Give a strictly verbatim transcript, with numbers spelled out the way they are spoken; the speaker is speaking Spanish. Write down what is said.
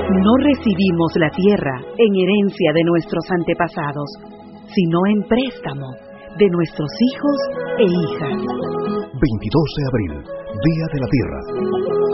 No recibimos la tierra en herencia de nuestros antepasados, sino en préstamo de nuestros hijos e hijas. veintidós de abril, Día de la Tierra.